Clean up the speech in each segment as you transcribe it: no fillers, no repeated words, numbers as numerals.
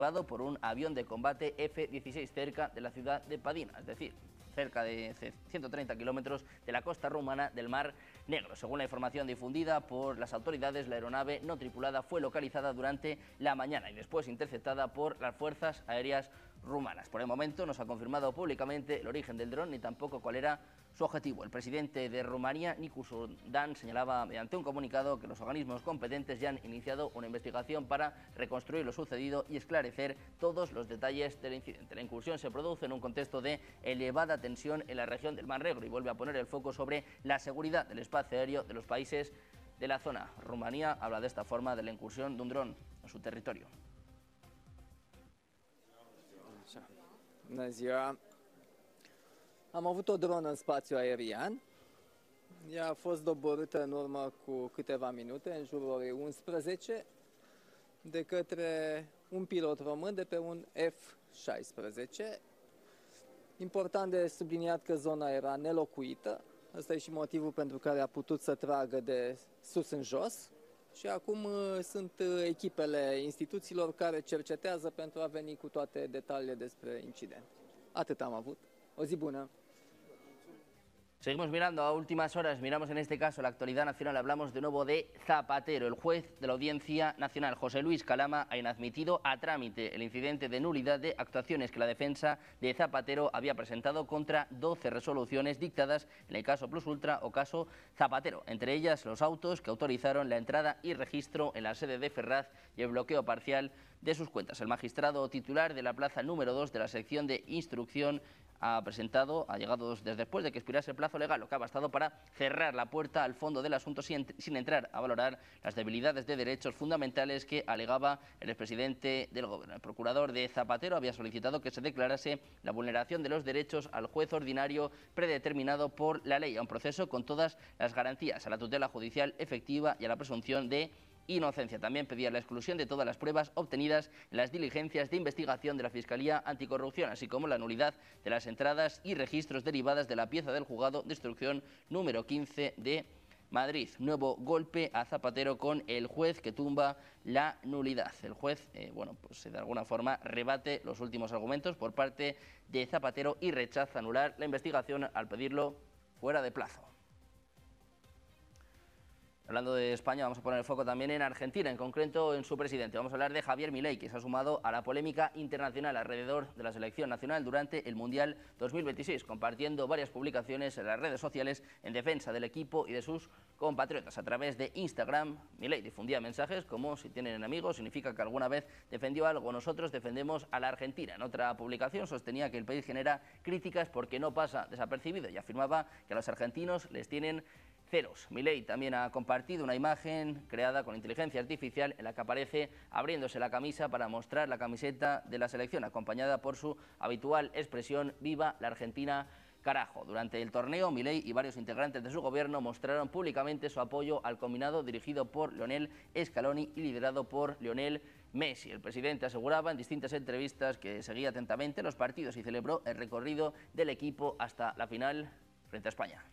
por un avión de combate F-16 cerca de la ciudad de Padina, es decir, cerca de 130 kilómetros de la costa rumana del Mar Negro. Según la información difundida por las autoridades, la aeronave no tripulada fue localizada durante la mañana y después interceptada por las fuerzas aéreas rumanas. Por el momento no se ha confirmado públicamente el origen del dron ni tampoco cuál era su objetivo. El presidente de Rumanía, Nicu Dan, señalaba mediante un comunicado que los organismos competentes ya han iniciado una investigación para reconstruir lo sucedido y esclarecer todos los detalles del incidente. La incursión se produce en un contexto de elevada tensión en la región del Mar Negro y vuelve a poner el foco sobre la seguridad del espacio aéreo de los países de la zona. Rumanía habla de esta forma de la incursión de un dron en su territorio. Bună ziua! Am avut o dronă în spațiu aerian. Ea a fost doborâtă în urmă cu câteva minute, în jurul orei 11, de către un pilot român de pe un F-16. Important de subliniat că zona era nelocuită. Ăsta e și motivul pentru care a putut să tragă de sus în jos. Și acum sunt echipele instituțiilor care cercetează pentru a veni cu toate detaliile despre incident. Atât am avut. O zi bună! Seguimos mirando a últimas horas, miramos en este caso la actualidad nacional, hablamos de nuevo de Zapatero. El juez de la Audiencia Nacional, José Luis Calama, ha inadmitido a trámite el incidente de nulidad de actuaciones que la defensa de Zapatero había presentado contra 12 resoluciones dictadas en el caso Plus Ultra o caso Zapatero, entre ellas los autos que autorizaron la entrada y registro en la sede de Ferraz y el bloqueo parcial de sus cuentas. El magistrado titular de la plaza número 2 de la sección de instrucción ha llegado después de que expirase el plazo legal, lo que ha bastado para cerrar la puerta al fondo del asunto sin entrar a valorar las debilidades de derechos fundamentales que alegaba el expresidente del Gobierno. El procurador de Zapatero había solicitado que se declarase la vulneración de los derechos al juez ordinario predeterminado por la ley, a un proceso con todas las garantías, a la tutela judicial efectiva y a la presunción de inocencia. También pedía la exclusión de todas las pruebas obtenidas en las diligencias de investigación de la Fiscalía Anticorrupción, así como la nulidad de las entradas y registros derivadas de la pieza del juzgado de instrucción número 15 de Madrid. Nuevo golpe a Zapatero con el juez que tumba la nulidad. El juez, de alguna forma rebate los últimos argumentos por parte de Zapatero y rechaza anular la investigación al pedirlo fuera de plazo. Hablando de España, vamos a poner el foco también en Argentina, en concreto en su presidente. Vamos a hablar de Javier Milei, que se ha sumado a la polémica internacional alrededor de la selección nacional durante el Mundial 2026, compartiendo varias publicaciones en las redes sociales en defensa del equipo y de sus compatriotas. A través de Instagram, Milei difundía mensajes como: si tienen enemigos, significa que alguna vez defendió algo. Nosotros defendemos a la Argentina. En otra publicación sostenía que el país genera críticas porque no pasa desapercibido y afirmaba que a los argentinos les tienen ceros. Milei también ha compartido una imagen creada con inteligencia artificial en la que aparece abriéndose la camisa para mostrar la camiseta de la selección, acompañada por su habitual expresión «Viva la Argentina, carajo». Durante el torneo, Milei y varios integrantes de su gobierno mostraron públicamente su apoyo al combinado dirigido por Lionel Scaloni y liderado por Lionel Messi. El presidente aseguraba en distintas entrevistas que seguía atentamente los partidos y celebró el recorrido del equipo hasta la final frente a España.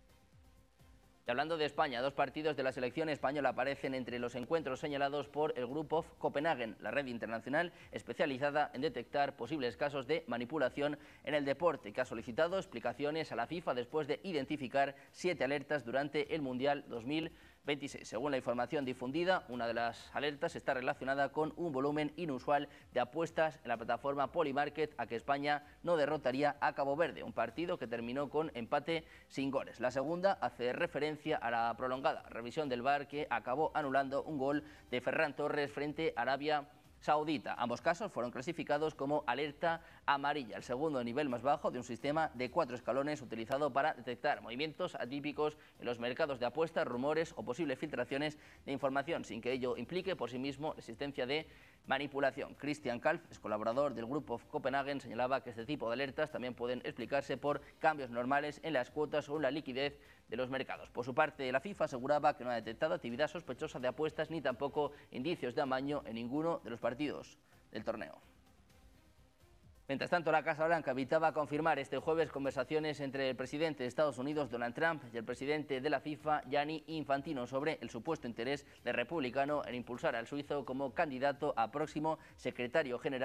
Y hablando de España, dos partidos de la selección española aparecen entre los encuentros señalados por el Group of Copenhagen, la red internacional especializada en detectar posibles casos de manipulación en el deporte, que ha solicitado explicaciones a la FIFA después de identificar 7 alertas durante el Mundial 2026. Según la información difundida, una de las alertas está relacionada con un volumen inusual de apuestas en la plataforma Polymarket a que España no derrotaría a Cabo Verde, un partido que terminó con empate sin goles. La segunda hace referencia a la prolongada revisión del VAR que acabó anulando un gol de Ferran Torres frente a Arabia Saudita. Ambos casos fueron clasificados como alerta amarilla, el segundo nivel más bajo de un sistema de 4 escalones utilizado para detectar movimientos atípicos en los mercados de apuestas, rumores o posibles filtraciones de información, sin que ello implique por sí mismo la existencia de manipulación. Christian Kalf, ex colaborador del Group of Copenhagen, señalaba que este tipo de alertas también pueden explicarse por cambios normales en las cuotas o en la liquidez de los mercados. Por su parte, la FIFA aseguraba que no ha detectado actividad sospechosa de apuestas ni tampoco indicios de amaño en ninguno de los partidos del torneo. Mientras tanto, la Casa Blanca evitaba confirmar este jueves conversaciones entre el presidente de Estados Unidos, Donald Trump, y el presidente de la FIFA, Gianni Infantino, sobre el supuesto interés del republicano en impulsar al suizo como candidato a próximo secretario general